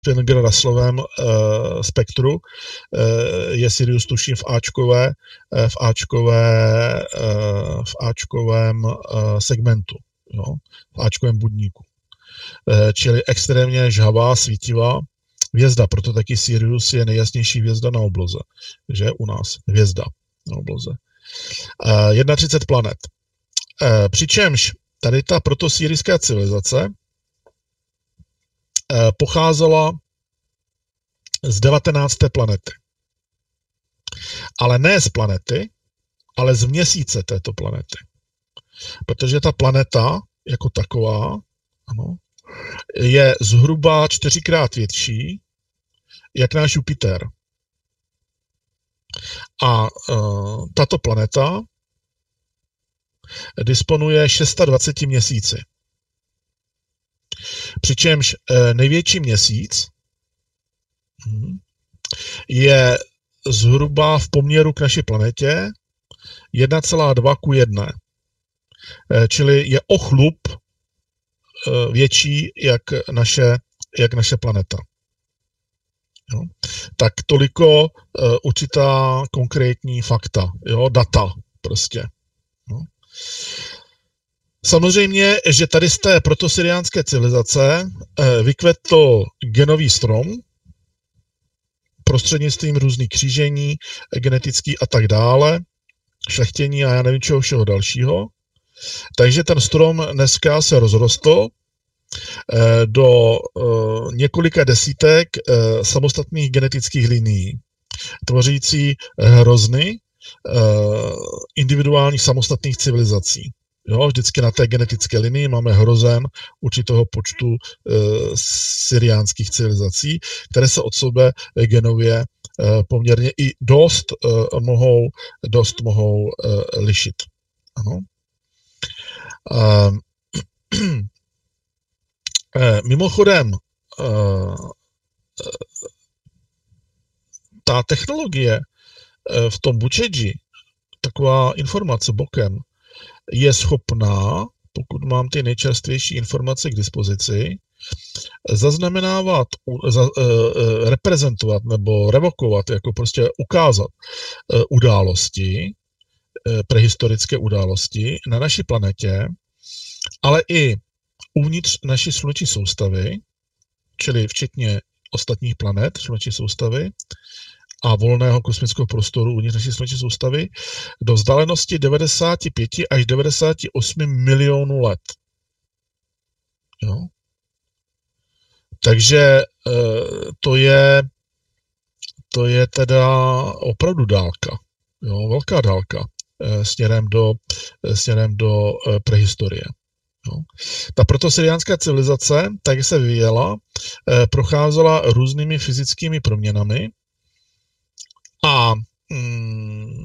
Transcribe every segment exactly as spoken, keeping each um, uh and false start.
Finnegan-Russellovém uh, spektru, uh, je Sirius tuším v Ačkové, uh, v Ačkové, uh, v Ačkovém uh, segmentu, jo, v Ačkovém budníku. Uh, čili extrémně žhavá, svítivá hvězda, proto taky Sirius je nejjasnější hvězda na obloze, že u nás hvězda na obloze. Uh, třicet jedna planet. Uh, přičemž tady ta protosirijská civilizace pocházela z devatenácté planety. Ale ne z planety, ale z měsíce této planety. Protože ta planeta jako taková, ano, je zhruba čtyřikrát větší jak náš Jupiter. A uh, tato planeta disponuje dvaceti šesti měsíci. Přičemž největší měsíc je zhruba v poměru k naší planetě jedna celá dva ku jedné. Čili je o chlup větší jak naše, jak naše planeta. Jo? Tak toliko určitá konkrétní fakta, jo? Data prostě. Jo? Samozřejmě, že tady z té protosyriánské civilizace vykvetl genový strom prostřednictvím různých křížení, genetický a tak dále, šlechtění a já nevím čeho všeho dalšího. Takže ten strom dneska se rozrostl do několika desítek samostatných genetických linií, tvořící hrozny individuálních samostatných civilizací. Jo, vždycky na té genetické linii máme hrozen určitého počtu e, syriánských civilizací, které se od sebe genově e, poměrně i dost e, mohou, dost mohou e, lišit. Ano. E, e, mimochodem, e, ta technologie e, v tom Bučedži, taková informace bokem, je schopná, pokud mám ty nejčerstvější informace k dispozici, zaznamenávat, za, uh, reprezentovat nebo revokovat, jako prostě ukázat uh, události, uh, prehistorické události na naší planetě, ale i uvnitř naší sluneční soustavy, čili včetně ostatních planet sluneční soustavy, a volného kosmického prostoru uvnitř naší sluneční soustavy do vzdálenosti devadesát pět až devadesát osm milionů let. Jo? Takže to je, to je teda opravdu dálka. Jo? Velká dálka směrem do, směrem do prehistorie. Jo? Ta protosyriánská civilizace, tak jak se vyvíjela, procházela různými fyzickými proměnami. A mm,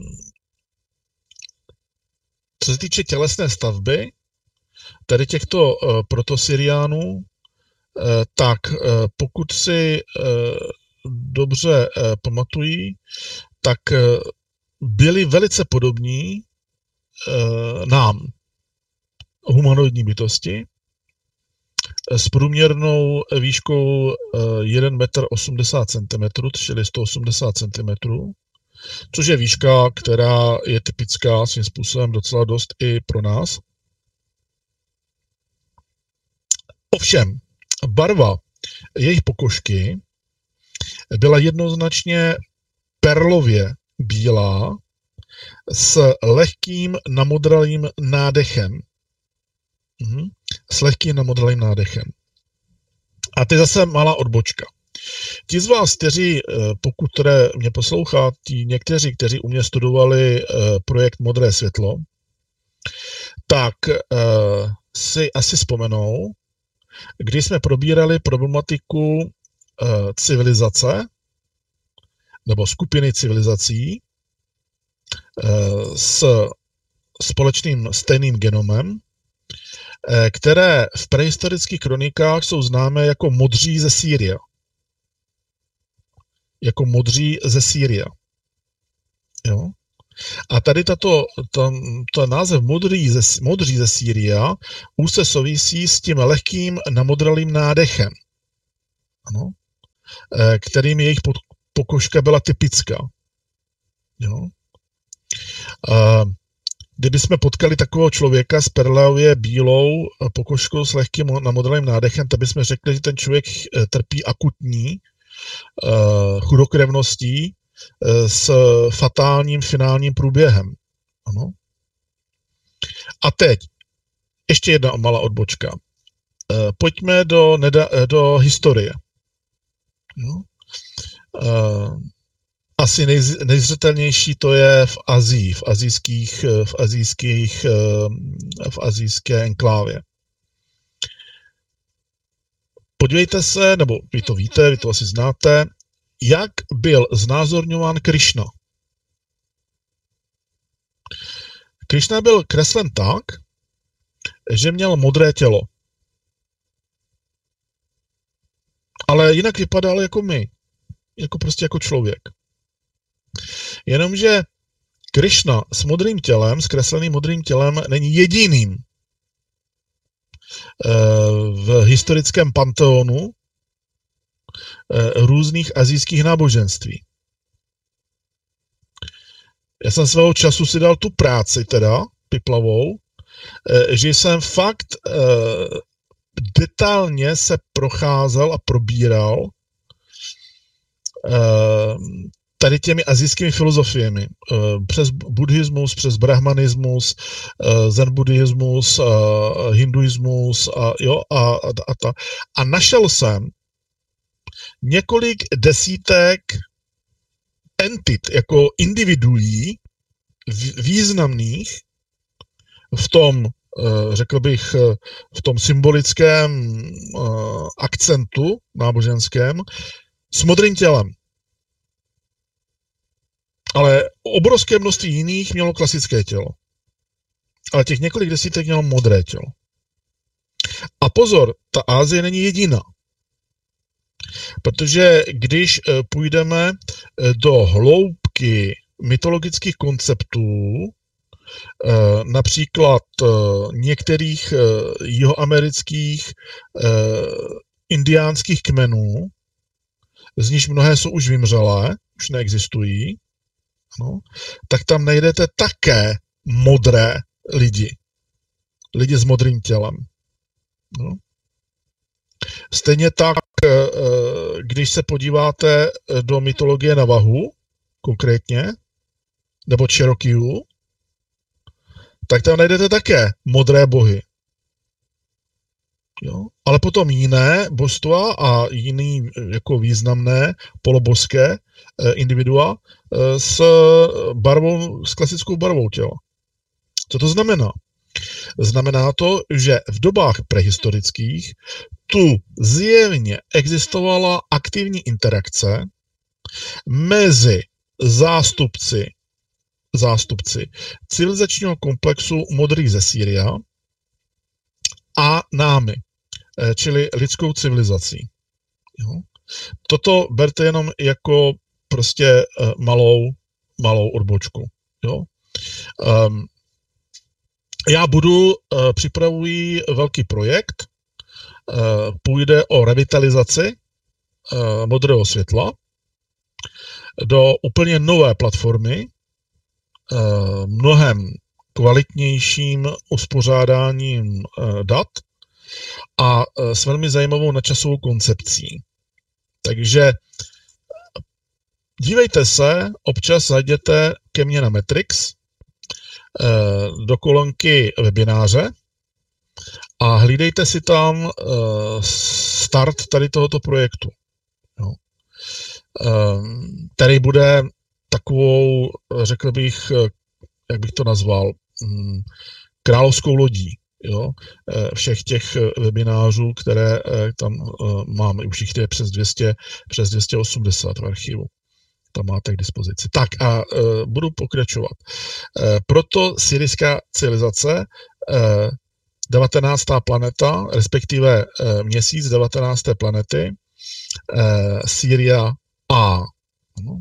co se týče tělesné stavby, tady těchto uh, protosyriánů, uh, tak uh, pokud si uh, dobře uh, pamatují, tak uh, byli velice podobní uh, nám, humanoidní bytosti, s průměrnou výškou jeden metr osmdesát centimetrů, čili sto osmdesát centimetrů, což je výška, která je typická svým způsobem docela dost i pro nás. Ovšem, barva jejich pokožky byla jednoznačně perlově bílá s lehkým namodralým nádechem. Mhm. S lehkým namodralým nádechem. A teď zase malá odbočka. Ti z vás, kteří, pokud které mě poslouchá, ti někteří, kteří u mě studovali projekt Modré světlo, tak si asi vzpomenou, když jsme probírali problematiku civilizace nebo skupiny civilizací s společným stejným genomem, které v prehistorických kronikách jsou známé jako modří ze Sýrie. Jako modří ze Sýrie. Jo? A tady tato, to, to název modří ze, modří ze Sýrie úzce souvisí s tím lehkým namodralým nádechem. Ano? kterým jejich pokožka byla typická. Jo? Kdybychom potkali takového člověka s perléově bílou pokožkou s lehkým namodeleným nádechem, tak bychom řekli, že ten člověk trpí akutní chudokrevností s fatálním finálním průběhem. Ano. A teď ještě jedna malá odbočka. Pojďme do, do historie. Jo? Asi nej, nejzřetelnější to je v Asii, v azijských, v azijských, v azijské enklávě. Podívejte se, nebo vy to víte, vy to asi znáte, jak byl znázorňován Krišna. Krišna byl kreslen tak, že měl modré tělo. Ale jinak vypadal jako my. Jako prostě jako člověk. Jenomže Krišna s modrým tělem, s kresleným modrým tělem, není jediným v historickém panteonu různých asijských náboženství. Já jsem svého času si dal tu práci teda, piplavou, že jsem fakt detailně se procházel a probíral tady těmi asijskými filozofiemi. Přes buddhismus, přes brahmanismus, zen buddhismus, hinduismus a, jo, a, a, a, ta. a našel jsem několik desítek entit, jako individuí významných v tom, řekl bych, v tom symbolickém akcentu náboženském s modrým tělem. Ale obrovské množství jiných mělo klasické tělo. Ale těch několik desítek mělo modré tělo. A pozor, ta Asie není jediná. Protože když půjdeme do hloubky mytologických konceptů, například některých jihoamerických indiánských kmenů, z níž mnohé jsou už vymřelé, už neexistují, no, tak tam najdete také modré lidi. Lidi s modrým tělem. No. Stejně tak, když se podíváte do mytologie Navahu, konkrétně, nebo Cherokeeů, tak tam najdete také modré bohy. Jo? Ale potom jiné božstva a jiný jako významné polobožské individua s barvou, s klasickou barvou těla. Co to znamená? Znamená to, že v dobách prehistorických tu zjevně existovala aktivní interakce mezi zástupci, zástupci civilizačního komplexu modrých ze Sýria a námi, čili lidskou civilizací. Jo? Toto berte jenom jako prostě malou, malou odbočku. Jo? Um, já budu, uh, připravuji velký projekt, uh, půjde o revitalizaci uh, modrého světla do úplně nové platformy, uh, mnohem kvalitnějším uspořádáním uh, dat a uh, s velmi zajímavou nadčasovou koncepcí. Takže dívejte se, občas zajděte ke mně na Matrix, do kolonky webináře a hlídejte si tam start tady tohoto projektu. Jo. Který bude takovou, řekl bych, jak bych to nazval, královskou lodí. Jo. Všech těch webinářů, které tam máme, už jich je přes dvě stě, přes dvě stě osmdesát v archivu. Tam máte k dispozici. Tak a uh, budu pokračovat. Uh, proto syrijská civilizace, uh, devatenáctá planeta, respektive uh, měsíc devatenácté planety, uh, Sýria A. No.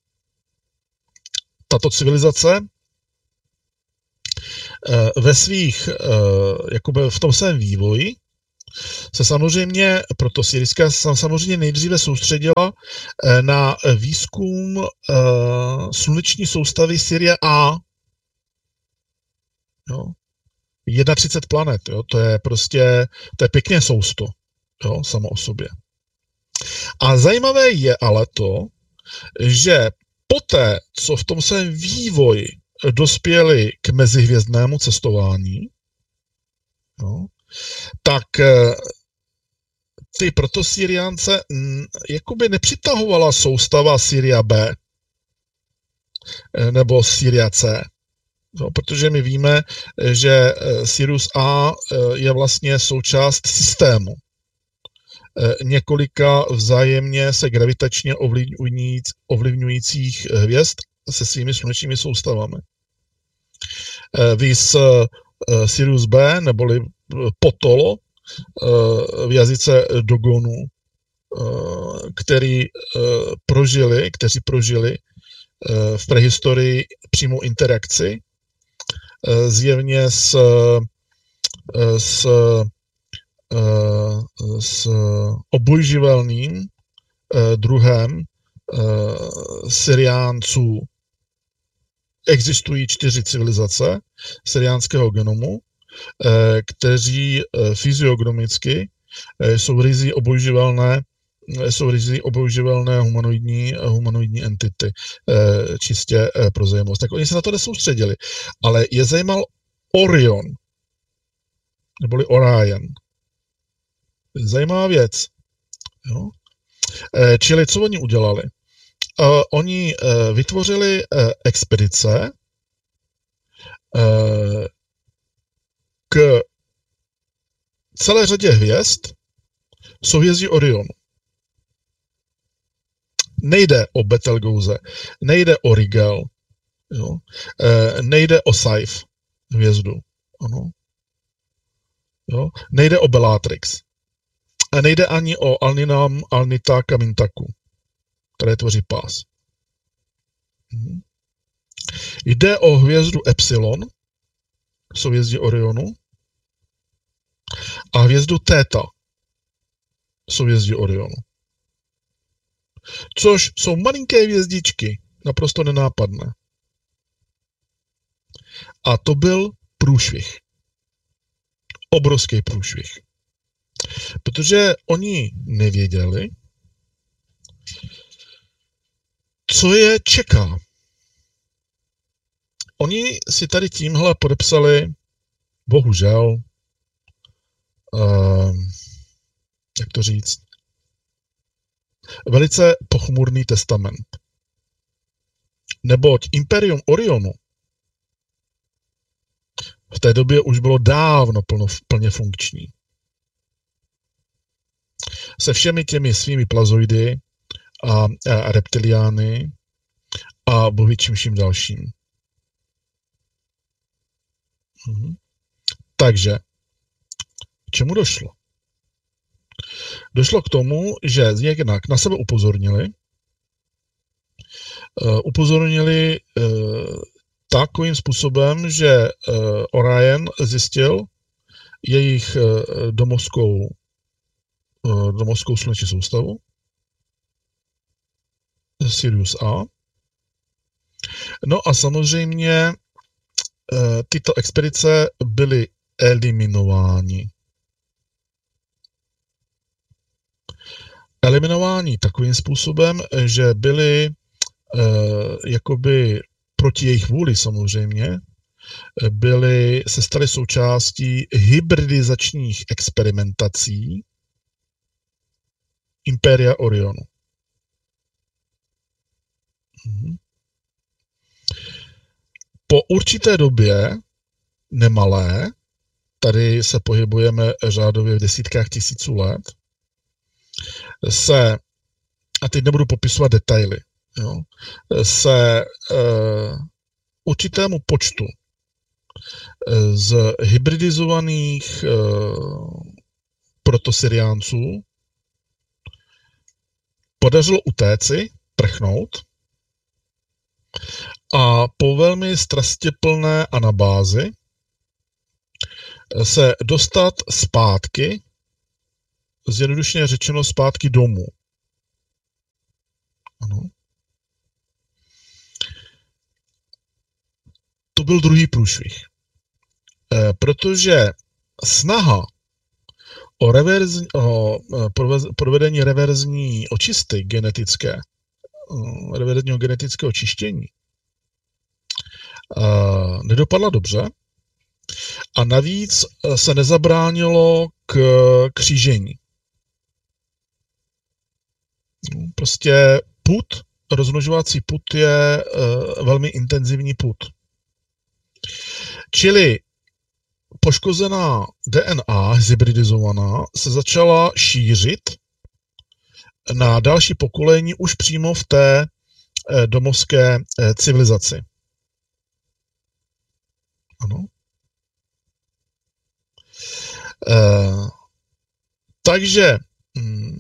Tato civilizace uh, ve svých, uh, jakoby v tom svém vývoji se samozřejmě, proto syrijská se samozřejmě nejdříve soustředila na výzkum uh, sluneční soustavy Syrie A. Jo. třicet jedna planet, jo, to je prostě, to je pěkně sousto, jo, samo o sobě. A zajímavé je ale to, že poté, co v tom svém vývoji dospěli k mezihvězdnému cestování, jo, tak ty protosyriánce jakoby nepřitahovala soustava Syria B nebo Syria C. No, protože my víme, že Sirius A je vlastně součást systému několika vzájemně se gravitačně ovlivňujících hvězd se svými slunečními soustavami. Vis Sirius B, neboli Potolo v jazyce Dogonů, který prožili, kteří prožili v prehistorii přímou interakci zjevně s, s, s obojživelným druhem Syriánců. Existují čtyři civilizace syriánského genomu, kteří fyziognomicky jsou ryzí obojživelné jsou ryzí obojživelné humanoidní, humanoidní entity, čistě pro zajímavost. Tak oni se na to nesoustředili. Ale je zajímal Orion, neboli Orion. Zajímavá věc. Jo? Čili co oni udělali? Oni vytvořili expedice k celé řadě hvězd souhvězdí Orionu. Nejde o Betelgeuse, nejde o Rigel, jo? E, nejde o Saif, hvězdu, ano. Jo? Nejde o Bellatrix. A nejde ani o Alninam Alnita Kamintaku, které tvoří pás. Mhm. Jde o hvězdu Epsilon, souhvězdí Orionu, a hvězdu Theta, souhvězdí Orionu. Což jsou malinké hvězdičky, naprosto nenápadné. A to byl průšvih. Obrovský průšvih. Protože oni nevěděli, co je čeká. Oni si tady tímhle podepsali, bohužel, uh, jak to říct, velice pochmurný testament. Neboť Imperium Orionu v té době už bylo dávno plno, plně funkční. Se všemi těmi svými plazoidy a, a reptiliány a bohu čím vším dalším. Mhm. Takže, k čemu došlo? Došlo k tomu, že jednak na sebe upozornili, uh, upozornili uh, takovým způsobem, že uh, Orion zjistil jejich uh, domovskou, uh, domovskou sluneční soustavu, Sirius A. No a samozřejmě uh, tyto expedice byly eliminovány. Eliminováni takovým způsobem, že byli uh, jakoby proti jejich vůli samozřejmě, byli, se staly součástí hybridizačních experimentací Imperia Orionu. Mhm. Po určité době, nemalé, tady se pohybujeme řádově v desítkách tisíců let, se, a teď nebudu popisovat detaily, jo, se uh, určitému počtu uh, z hybridizovaných uh, protosyriánců podařilo utéci, prchnout a po velmi strastiplné anabázi se dostat zpátky zjednodušeně řečeno zpátky domů. Ano. To byl druhý průšvih. E, protože snaha o, reverzi, o provedení reverzní očisty genetické, reverzního genetického čištění, nedopadla dobře a navíc se nezabránilo k křížení. Prostě pud, rozmnožovací pud je velmi intenzivní pud. Čili poškozená D N A, hybridizovaná, se začala šířit na další pokolení už přímo v té domovské civilizaci. Ano. E, takže hm,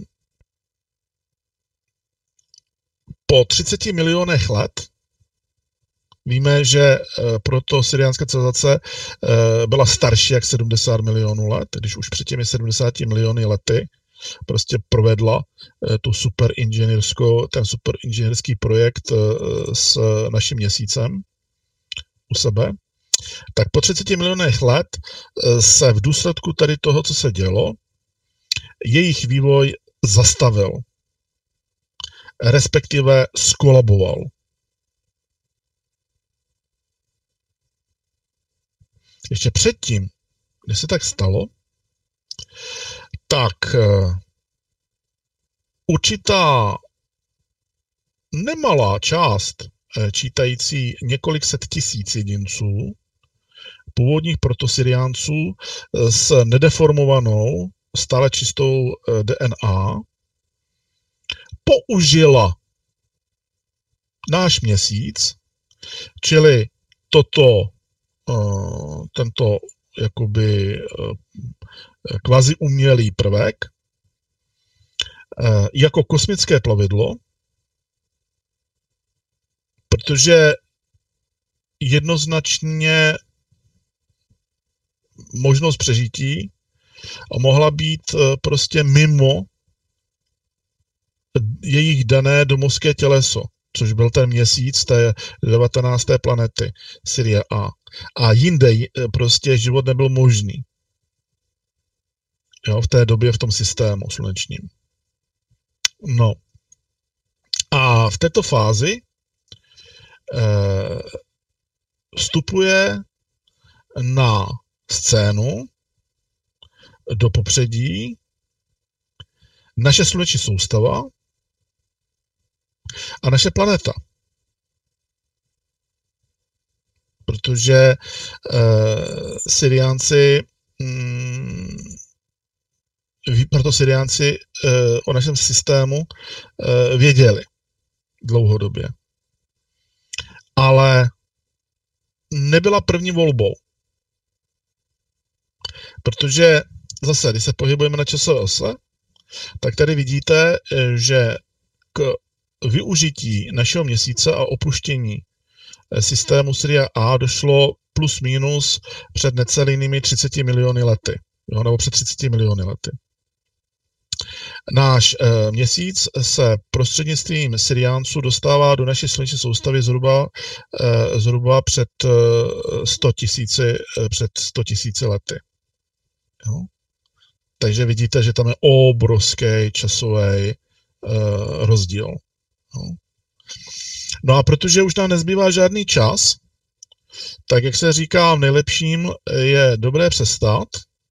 po třiceti milionech let víme, že proto syriánská civilizace byla starší jak sedmdesát milionů let, když už před těmi sedmdesáti miliony lety prostě provedla tu super inženýrskou, ten super inženýrský projekt s naším měsícem u sebe, tak po třiceti milionech let se v důsledku tady toho, co se dělo, jejich vývoj zastavil, respektive skolaboval. Ještě předtím, když se tak stalo, tak určitá nemalá část, čítající několik set tisíc jedinců, původních protosyriánců s nedeformovanou, stále čistou D N A, použila náš měsíc, čili toto, tento jakoby kvazi umělý prvek, jako kosmické plavidlo, protože jednoznačně možnost přežití mohla být prostě mimo jejich dané domovské těleso, což byl ten měsíc té devatenácté planety Syrie A. A jinde prostě život nebyl možný. Jo, v té době v tom systému slunečním. No. A v této fázi eh, vstupuje na scénu do popředí naše sluneční soustava a naše planeta. Protože eh, Syriánci mm, proto Syriánci eh, o našem systému eh, věděli dlouhodobě. Ale nebyla první volbou. Protože zase, když se pohybujeme na časové ose, tak tady vidíte, že k využití našeho měsíce a opuštění systému Syria A došlo plus minus před necelými třiceti miliony lety. Jo, nebo před třiceti miliony lety. Náš e, měsíc se prostřednictvím Syriánců dostává do naší sluneční soustavy zhruba, e, zhruba před sto tisíci, před sto tisíci lety. Jo? Takže vidíte, že tam je obrovský časový e, rozdíl. Jo? No a protože už nám nezbývá žádný čas, tak jak se říká, v nejlepším je dobré přestat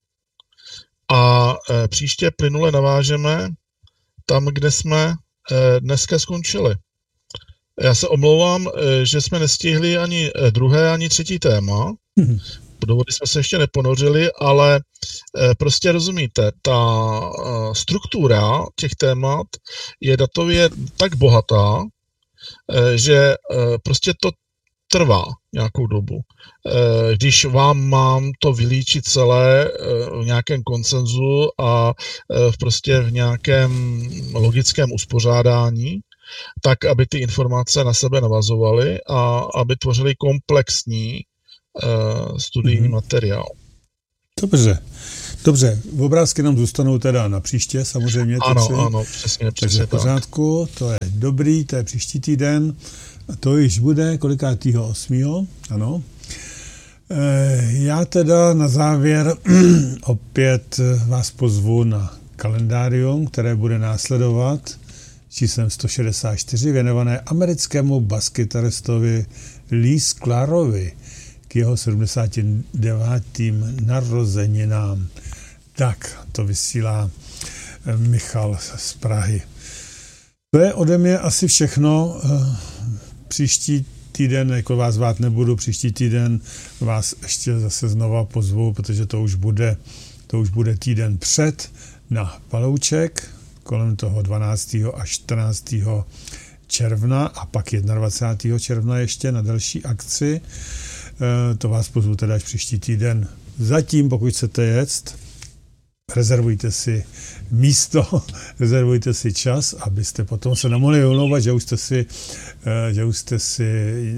a e, příště plynule navážeme tam, kde jsme e, dneska skončili. Já se omlouvám, e, že jsme nestihli ani druhé, ani třetí téma. Mm-hmm. Do vody jsme se ještě neponořili, ale e, prostě rozumíte, ta e, struktura těch témat je datově tak bohatá, e, že e, prostě to trvá nějakou dobu. Když vám mám to vylíčit celé v nějakém konsenzu a prostě v nějakém logickém uspořádání, tak aby ty informace na sebe navazovaly a aby tvořily komplexní studijní mm-hmm. materiál. Dobře. Dobře, obrázky nám zůstanou teda na příště, samozřejmě. Ano, ano, přesně, přesně tak. v pořádku, to je dobrý, to je příští týden. A to již bude kolikátýho osmého, ano. E, já teda na závěr opět vás pozvu na kalendárium, které bude následovat číslem sto šedesát čtyři, věnované americkému baskytaristovi Lee Sklárovi k jeho sedmdesátým devátým narozeninám. Tak, to vysílá Michal z Prahy. To je ode mě asi všechno. Příští týden, jako vás zvát nebudu, příští týden vás ještě zase znova pozvu, protože to už bude, to už bude týden před na Palouček, kolem toho dvanáctého až čtrnáctého června a pak dvacátého prvního června ještě na další akci. To vás pozvu teda až příští týden. Zatím, pokud chcete jet, rezervujte si místo, rezervujte si čas, abyste potom se nemohli omlouvat, že už jste si, že už jste si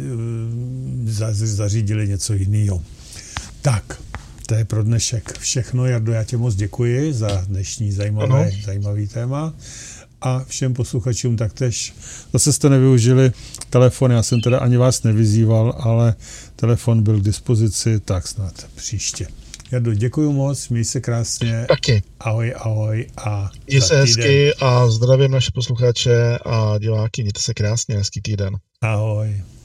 zařídili něco jiného. Tak, to je pro dnešek všechno. Jardo, já tě moc děkuji za dnešní zajímavé, zajímavý téma a všem posluchačům taktéž. Zase jste nevyužili telefon, já jsem teda ani vás nevyzýval, ale telefon byl k dispozici, tak snad příště. Jardo, děkuji moc, měj se krásně. Taky. Ahoj, ahoj a měj se hezky a zdravím naše posluchače a diváky, mějte se krásně, hezký týden. Ahoj.